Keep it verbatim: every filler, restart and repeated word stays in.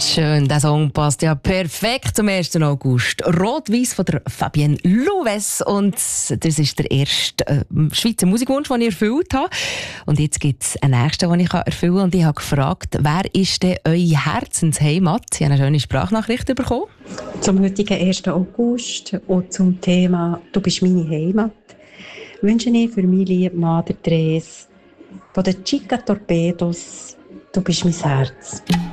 Schön, der Song passt ja perfekt zum ersten August. Rot-Weiss von der Fabienne Louves. Und das ist der erste äh, Schweizer Musikwunsch, den ich erfüllt habe. Und jetzt gibt es einen nächsten, den ich erfüllen kann. Und ich habe gefragt, wer ist denn eure Herzensheimat? Ich habe eine schöne Sprachnachricht bekommen. Zum heutigen ersten August und zum Thema «Du bist meine Heimat» wünsche ich für meine liebe Mutter Therese von den Chica Torpedos «Du bist mein Herz».